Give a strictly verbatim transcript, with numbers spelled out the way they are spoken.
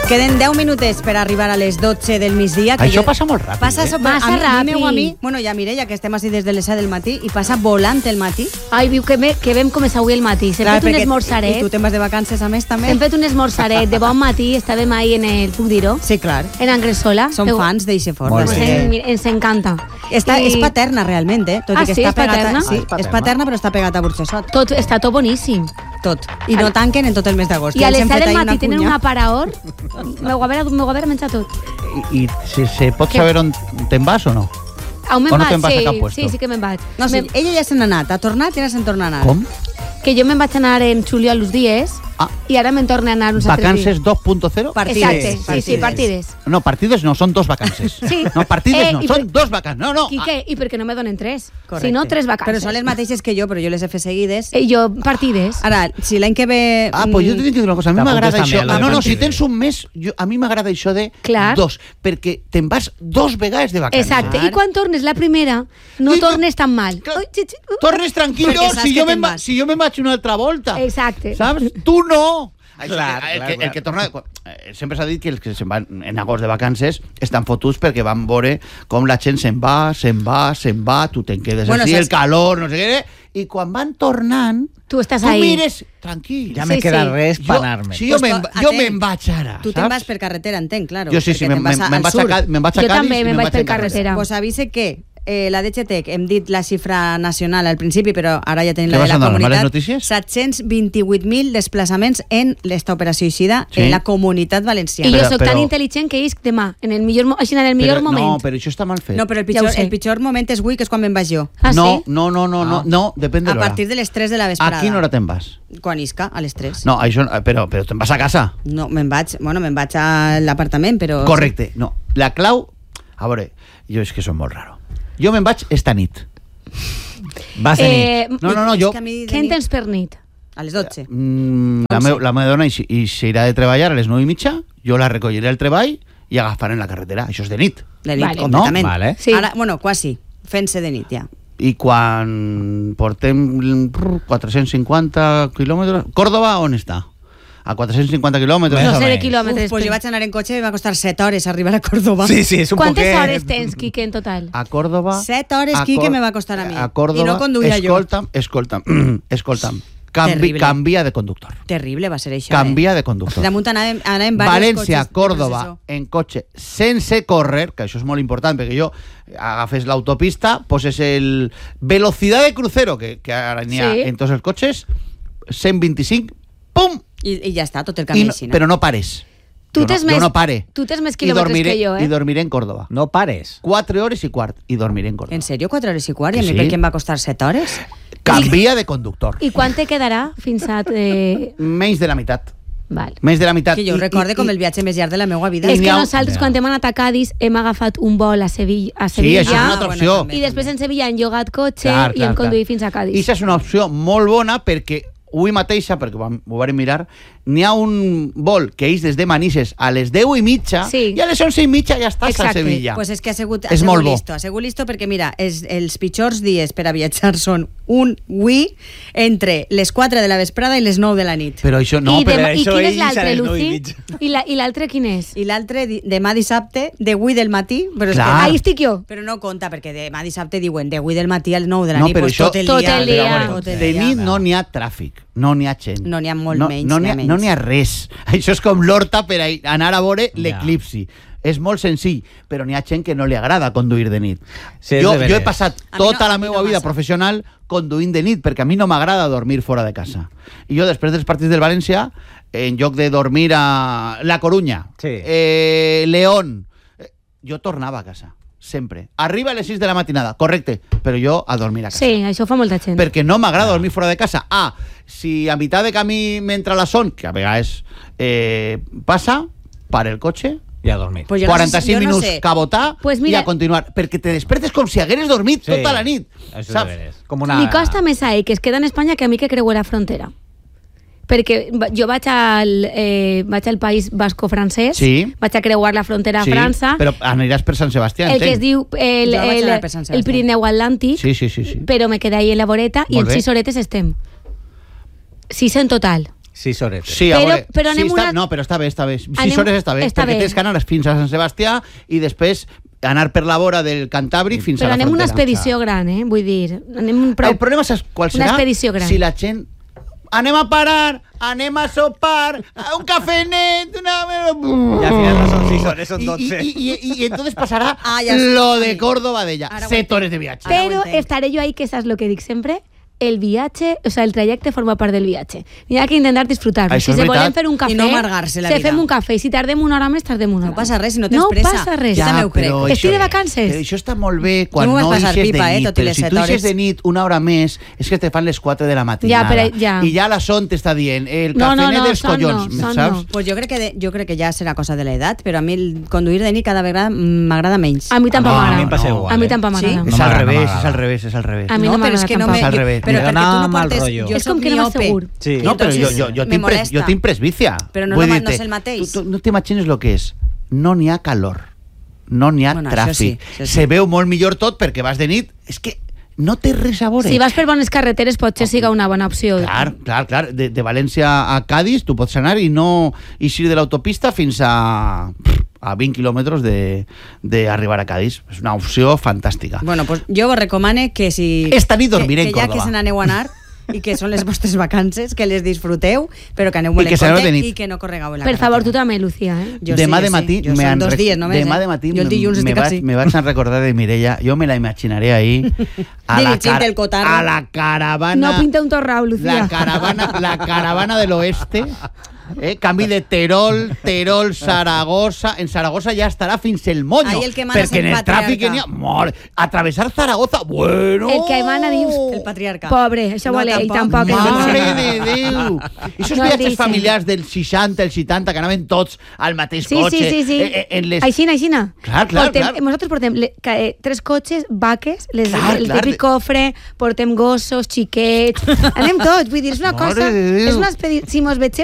Queden deu minutets per arribar a les dotze del migdia. Que Això jo... passa molt ràpid. Passa eh? massa a mi, ràpid. A mi, bueno, ja Mireia, que estem així des de les set del matí, i passa volant el matí. Ai, viu, que, me, que vam començar avui el matí. S'hem fet un esmorzaret. I tu te'n vas de vacances a més, també? Hem fet un esmorzaret de bon matí, estàvem ahí en el... Puc dir-ho? Sí, clar. En Angresola. Som Eu... fans d'Ixe Fort. Molt Sí. Ens, ens encanta. Està, I... És paterna, realment, eh? Tot Ah, i que sí? està És paterna? pegada, sí, Ah, és paterna. és paterna, però està pegat a Burxassot. Tot, està tot boníssim. Tot. I no tanquen en tot el mes d'agost. I a ens les hem set fet del ahir matí tenen cunya. una paraor. M'ho haver, m'ho haver menjat tot. I, i se, se pot Què? saber on te'n vas o no? A on me'n O no vaig? te'n vas a Sí, cap puesto? sí, sí que me'n vaig. No, sí, Me- ella ja se n'ha anat, ha tornat i ara se'n torna a anar. Com? Que jo me'n vaig anar en juliol uns dies Ah. i ara me'n torno a anar uns altres dies. Vacances dos punto cero? Partides. Exacte, sí, sí, partides. No, partides no, són dos vacances. Sí. No, partides Eh, no, i són per- dos vacances. No, no. I què? I per què no me donen tres? Correcte. Si no, tres vacances. Però són les mateixes que jo, però jo les he fet seguides. Eh, jo, partides. Ara, si l'any que ve... Ah, pues jo t'he de dir una cosa, a mi T'apuntes m'agrada també això. a lo de No, no, si partides. tens un mes, jo, a mi m'agrada això de Clar. dos, perquè te'n vas dos vegades de vacances. Exacte. I quan tornes la primera, no I no- tornes tan mal. Clar. Ui, xi, xi, uh. Tornes tranquil·lo Perquè saps si que jo, te'n me'n va, vas. si jo me'n vaig una altra volta. Exacte. Saps? Tu no. Això Clar, que, el, clar, que, clar. el que torna... eh, Sempre s'ha dit que els que se'n van en agost de vacances estan fotuts perquè van veure com la gent se'n va, se'n va, se'n va, tu te'n quedes Bueno, així, saps- el calor, no sé què, i quan van tornant, Tu estàs tu ahí. mires, tranquil. Ja Sí, me queda sí. res Jo- per anar-me. Si jo Pues me'n to- jo atent. me'n vaig ara, Tu te'n saps? vas per carretera, entenc, claro. Jo sí, sí, perquè me'n te'n vas me'n- a- me'n al vaig, a, sur. Ca- me'n vaig a Jo Cádiz també i me'n vaig per en carretera. Vos avise que eh, la D G T E C, hem dit la xifra nacional al principi, però ara ja tenim Què la de vas la a donar, males comunitat. notícies? set-cents vint-i-vuit mil desplaçaments en l'esta operació Eixida Sí. en la comunitat I valenciana. Però- jo sóc tan però- intel·ligent que isc demà, en el millor, mo- així, en el millor Però- moment. No, però això està mal fet. No, però el Ja pitjor, ho sé. el pitjor moment és avui, que és quan me'n vaig jo. Ah, no, sí? no, no, no, no, Ah. no, depèn de A l'hora. partir de les tres de la vesprada. A quina hora te'n vas? Quan isca, a les tres. No, això, però, però te'n vas a casa. No, me'n vaig, bueno, me'n vaig a l'apartament, però... Correcte. No, la clau... A veure, jo és que som molt raro. Jo me'n vaig esta nit. Vas de nit. Eh, No, no, no, És jo... que a mi de Què en nit- tens per nit? A les dotze. Mm, la, Onze. meu, la meva dona ix- ixirà de treballar a les nou i mitja, jo la recolliré al treball i agafarem la carretera. Això és de nit. De nit, Vale. completament. No? Vale. Sí. Ara, bueno, quasi. Fent-se de nit, ja. I quan portem quatre-cents cinquanta quilòmetres... Còrdoba on està? A quatre-cents cinquanta quilòmetres. Més No o sé de menys. quilòmetres. Uf, pues però- jo vaig anar en cotxe i va costar set hores arribar a Córdoba. Sí, sí, és un Quantes poquet... hores tens, Quique, en total? A Còrdoba... Set hores, a Quique, Cor- me va costar a mi. A Còrdoba... I no conduïa jo. escolta'm, Escolta'm, escolta'm. Canvi, Terrible. canvia de conductor. Terrible va ser això, Canvia eh? de conductor. Damunt anàvem, anàvem diversos València, cotxes de Còrdoba, processó. en cotxe, sense córrer, que això és molt important, perquè jo agafes l'autopista, poses el velocidad de crucero, que, que ara n'hi ha Sí. en tots els cotxes, cent vint-i-cinc, pum! I, I ja està, tot el I camí no, així, no? però no pares. Tu jo, tens no, més- jo no pare. tu tens més I quilòmetres dormiré- que jo, eh? I dormiré en Còrdoba. No pares. Quatre hores i quart, i dormiré en Còrdoba. En sèrio, quatre hores i quart? I a mi Sí. per què em va costar set hores? Canvia de conductor. I quan te quedarà fins a... Eh... Menys de la meitat. Val. Menys de la meitat. Que jo I- recorde i- com i- el viatge més llarg de la meva vida. És n'hi que ha un- nosaltres, Ja. quan hem anat a Cádiz, hem agafat un vol a Sevilla, a Sí, Sevilla això és una altra bueno, opció. també. i després en Sevilla hem llogat cotxe Clar, i clar, hem clar. conduït fins a Cádiz. I això és una opció molt bona perquè avui mateixa, perquè ho vam- ho vam mirar, n'hi ha un vol que és des de Manises a les deu i mitja Sí. i a les onze i mitja ja estàs Exacte. a Sevilla. Pues és que ha sigut, ha És sigut molt bo. listo, ha sigut listo perquè mira, és, els pitjors dies per a viatjar són un avui entre les quatre de la vesprada i les nou de la nit. Però això no, I, però... demà, I això quin és ell l'altre, serà el nou i Lucy? mig. I la- I l'altre quin és? I l'altre, di- demà dissabte, de avui del matí, però, és Clar. que, Ahí estic jo. però no compta, perquè demà dissabte diuen de avui del matí al nou de la No, nit, però pues això- tot el Tot dia. el dia. Però, a veure, Tot el de dia. nit no n'hi ha tràfic, no n'hi ha gent. No n'hi ha molt no, menys, no n'hi n'hi ha ha, menys. no n'hi ha res. Això és com l'Horta per a anar a veure Ja. l'eclipsi. És molt senzill, però n'hi ha gent que no li agrada conduir de nit. Sí, és jo, de jo he veres. passat A mi tota no- a la mi meva no vida massa. professional conduint de nit, perquè a mi no m'agrada dormir fora de casa. I jo, després dels partits del València, en lloc de dormir a La Corunya, Sí. eh, León, eh, jo tornava a casa, sempre. Arriba a les sis de la matinada, correcte, però jo a dormir a casa. Sí, això fa molta gent. Perquè no m'agrada dormir fora de casa. Ah, si a mitad de camí m'entra la son, que a vegades eh, passa, para el cotxe, I a dormir. Pues jo no sé- quaranta-cinc jo no minuts sé. cabotar Pues i mira- a continuar. Perquè te despertes com si hagueres dormit Sí, tota la nit. Això és de Saps? veres. Com una... Li costa més a ell que es queda en Espanya que a mi que creuer la frontera. Perquè va- jo vaig al, eh, vaig al país basco-francès, Sí. vaig a creuar la frontera a Sí, França, però aniràs per Sant Sebastià, el que entenc. es diu el, Jo vaig el, anar per Sant el Sebastià. Pirineu Atlàntic, Sí, sí, sí, sí. però me quedé ahí en la voreta i Molt en bé. sis horetes estem. Sis en total. sis hores. Sí, a Però- veure, però sí, anem està, una- no, però està bé, està bé. Sis Anem- hores està bé, està perquè bé. tens que anar fins a Sant Sebastià i després anar per la vora del Cantàbric fins Però a la anem una frontera. expedició gran, eh? Vull dir, anem prou... El problema és qual Una serà? expedició gran. Si la gent... Anem a parar, anem a sopar, a un cafenet, una... Y al final no son seis horas, son Y, doce. y, y, y, y entonces pasará Ah, ya lo sé. de Córdoba de ella. Ara ho Set entenc. hores de viatge. Ara ho Però entenc. estaré jo ahí, que saps lo que dic sempre? El viatge, o sea, el trajecte forma part del viatge. Hi ha que intentar disfrutar-lo. Això Si és se veritat. volem fer un cafè, I no amargar-se la se vida. fem un cafè. I si tardem una hora més, tardem una hora No passa res si no tens no pressa. passa res. Ja, també ho crec. però Estic això- de vacances. Però això està molt bé quan Tu m'ho no vas passar ixes pipa, de eh, nit. tot i Però les si set tu ixes hores. de nit una hora més, és que te fan les quatre de la matinada. però ja. I ja la son t'està dient el No, no, cafenet no, dels son collons, no, son saps? no. Pues jo crec que de, jo crec que ja serà cosa de l'edat, però a mi el conduir de nit cada vegada m'agrada menys. A mi tampoc No, a m'agrada. mi em passa no. igual. A mi eh? tampoc Sí? m'agrada. És No al m'agrada, revés, no és al m'agrada. revés, és al revés. A mi no, no però és m'agrada que no tampoc. me... És al jo- revés. Però Me perquè dona tu no mal portes... rotllo. Jo És com soc que no va miope. segur. Sí. No, però jo, Entonces, jo, jo, me tinc, pres, molesta. jo tinc presbícia. Però no Vull és el ma- dir-te, no és el mateix. Tu, tu no t'imagines el que és. No n'hi ha calor. No n'hi ha Bueno, això tràfic. sí, això sí. Se veu molt millor tot perquè vas de nit. És que no té res a veure. Si vas per bones carreteres, potser siga una bona opció. Clar, clar, clar. De, de València a Cádiz tu pots anar i no eixir de l'autopista fins a, a vint quilòmetres de, de arribar a Cádiz. És una opció fantàstica. Bueno, pues jo vos recomane que si... Esta nit dormiré que, en que ja Córdoba. que se n'aneu a anar i que són les vostres vacances, que les disfruteu, però que aneu molt que en s'aneu compte de nit. i que no corregueu en la Per favor, tu carretera. també, Lucía. Eh? Jo demà sí, de jo matí sí. Jo me són han dos rec- dies només, demà eh? de matí Jo el dilluns me, estic vaig, així. me vaig a recordar de Mireia. Jo me la imaginaré ahí a la, Dirigint el cotarro. a la caravana No pinta un torrau, Lucía. la caravana la caravana del oeste. Eh, canvi de Terol, Terol, Zaragoza. En Zaragoza ja estarà fins el moño. Ahí el que mana és perquè el en el tràfic patriarca. n'hi ha... Mort. Atravessar Zaragoza, bueno. El que mana dius... El patriarca. Pobre, això No, vol ell, tampoc. tampoc. Mare el de Déu! I aquests No el viatges deixen. familiars del seixanta, el setanta, que anaven tots al mateix Sí, cotxe. sí, sí, sí. eh, eh, En les... Aixina, aixina. Clar, clar, portem, clar. Nosaltres portem le, ca, eh, tres cotxes, vaques, les, Clar, el clar. típic cofre, portem gossos, xiquets... Anem tots, vull dir, és una Mare cosa... de Déu. És una expedició... Si mos vegeu